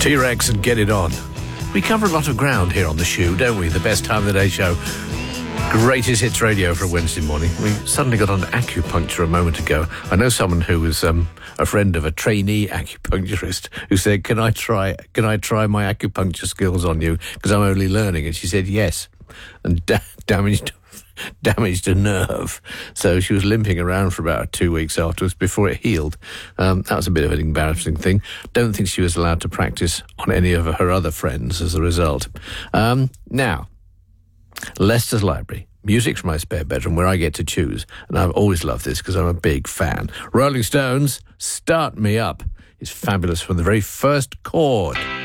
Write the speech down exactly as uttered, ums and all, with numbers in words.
T-Rex and Get It On. We cover a lot of ground here on the shoe, don't we? The best time of the day show. Greatest hits radio for a Wednesday morning. We suddenly got on to acupuncture a moment ago. I know someone who was um, a friend of a trainee acupuncturist who said, can I try can I try my acupuncture skills on you? Because I'm only learning. And she said yes. And da- damaged damaged a nerve. So she was limping around for about two weeks afterwards before it healed. Um, that was a bit of an embarrassing thing. Don't think she was allowed to practice on any of her other friends as a result. Um, now, Leicester's Library. Music from my spare bedroom where I get to choose. And I've always loved this because I'm a big fan. Rolling Stones, Start Me Up is fabulous from the very first chord.